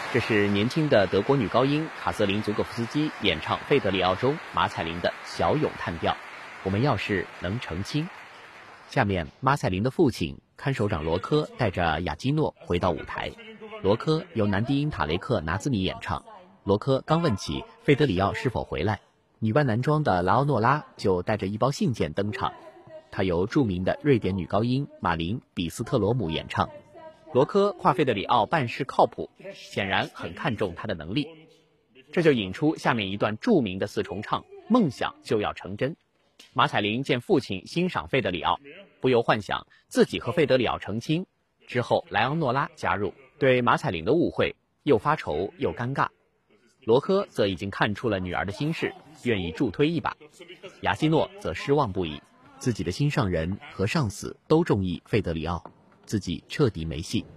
这是年轻的德国女高音卡瑟琳·祖戈夫斯基演唱《费德里奥》中马彩玲的小咏叹调。我们要是能成亲。下面，马彩玲的父亲看守长罗科带着雅基诺回到舞台。罗科由男低音塔雷克·拿兹米演唱。罗科刚问起费德里奥是否回来，女扮男装的拉奥诺拉就带着一包信件登场。她由著名的瑞典女高音马林·比斯特罗姆演唱。罗科夸费德里奥办事靠谱，显然很看重他的能力，这就引出下面一段著名的四重唱：梦想就要成真。马彩玲见父亲欣赏费德里奥，不由幻想自己和费德里奥成亲。之后莱昂诺拉加入，对马彩玲的误会又发愁又尴尬。罗科则已经看出了女儿的心事，愿意助推一把。雅基诺则失望不已，自己的心上人和上司都中意费德里奥，自己彻底没戏。